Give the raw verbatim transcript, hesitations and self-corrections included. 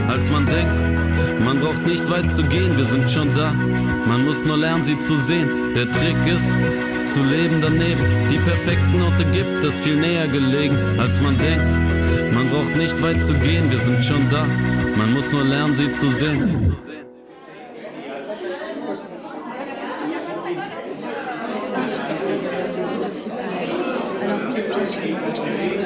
als man denkt. Man braucht nicht weit zu gehen, wir sind schon da. Man muss nur lernen, sie zu sehen. Der Trick ist, zu leben daneben. Die perfekten Orte gibt es viel näher gelegen, als man denkt. Man braucht nicht weit zu gehen, wir sind schon da. Man muss nur lernen, sie zu sehen. Alors oui, bien sûr, on peut trouver